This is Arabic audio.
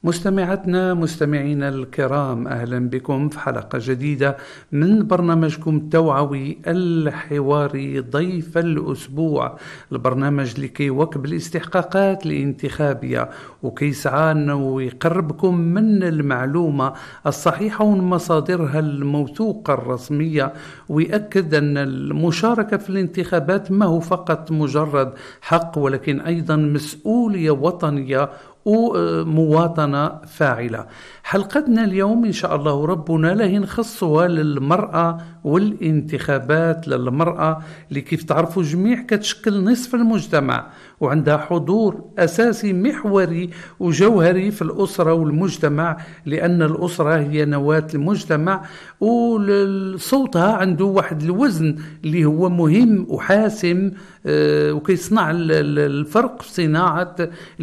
مستمعاتنا مستمعينا الكرام، أهلا بكم في حلقة جديدة من برنامجكم التوعوي الحواري ضيف الأسبوع. البرنامج اللي كيواكب الاستحقاقات الانتخابية وكيسعى أنه يقربكم من المعلومة الصحيحة ومصادرها الموثوقة الرسمية، ويأكد أن المشاركة في الانتخابات ما هو فقط مجرد حق، ولكن أيضا مسؤولية وطنية ومواطنة فاعلة. حلقتنا اليوم إن شاء الله ربنا له نخصها للمرأة والانتخابات للمرأة، اللي كيف تعرفوا جميع كتشكل نصف المجتمع، وعندها حضور أساسي محوري وجوهري في الأسرة والمجتمع، لأن الأسرة هي نواة المجتمع، وصوتها عنده واحد الوزن اللي هو مهم وحاسم، وكيصنع الفرق في صناعة